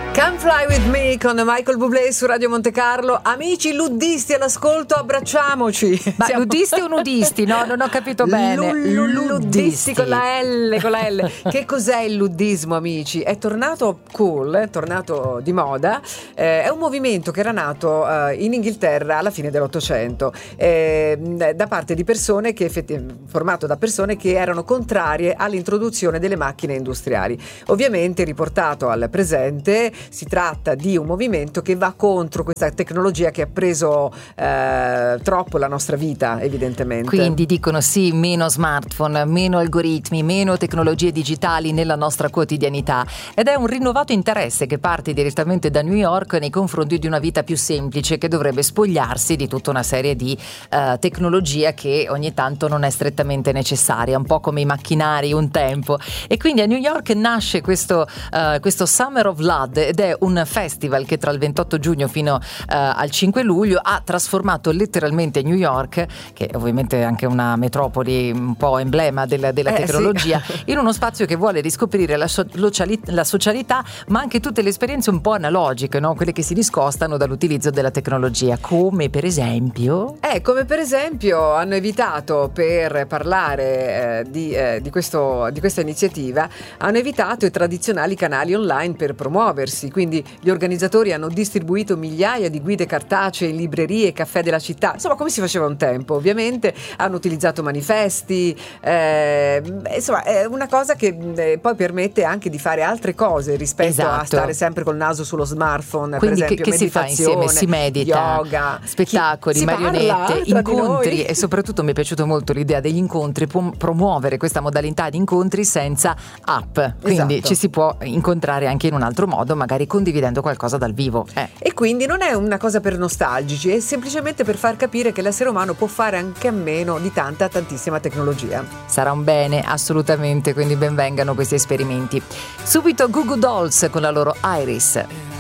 Come Fly With Me con Michael Bublé su Radio Monte Carlo. Amici luddisti all'ascolto, abbracciamoci. Ma luddisti o nudisti? No, non ho capito bene. Luddisti con la L. Che cos'è il luddismo, amici? È tornato cool, è tornato di moda. È un movimento che era nato in Inghilterra alla fine dell'Ottocento, da parte di persone formato da persone che erano contrarie all'introduzione delle macchine industriali. Ovviamente riportato al presente si tratta di un movimento che va contro questa tecnologia che ha preso troppo la nostra vita, evidentemente. Quindi dicono sì, meno smartphone, meno algoritmi, meno tecnologie digitali nella nostra quotidianità, ed è un rinnovato interesse che parte direttamente da New York nei confronti di una vita più semplice, che dovrebbe spogliarsi di tutta una serie di tecnologia che ogni tanto non è strettamente necessaria, un po' come i macchinari un tempo. E quindi a New York nasce questo Summer of Lud, ed è un festival che tra il 28 giugno fino al 5 luglio ha trasformato letteralmente New York, che ovviamente è anche una metropoli un po' emblema della tecnologia, sì, in uno spazio che vuole riscoprire la socialità, ma anche tutte le esperienze un po' analogiche, no? Quelle che si discostano dall'utilizzo della tecnologia, come per esempio hanno evitato, per parlare di questa iniziativa, hanno evitato i tradizionali canali online per promuoversi. Quindi gli organizzatori hanno distribuito migliaia di guide cartacee in librerie e caffè della città, insomma come si faceva un tempo. Ovviamente hanno utilizzato manifesti, insomma è una cosa che poi permette anche di fare altre cose rispetto a stare sempre col naso sullo smartphone. Quindi per esempio che si fa insieme? Si medita, yoga, spettacoli, marionette, incontri, e soprattutto mi è piaciuto molto l'idea degli incontri, promuovere questa modalità di incontri senza app, quindi ci si può incontrare anche in un altro modo, magari condividendo qualcosa dal vivo. E quindi non è una cosa per nostalgici, è semplicemente per far capire che l'essere umano può fare anche a meno di tantissima tecnologia. Sarà un bene, assolutamente, quindi benvengano questi esperimenti. Subito Goo Goo Dolls con la loro Iris.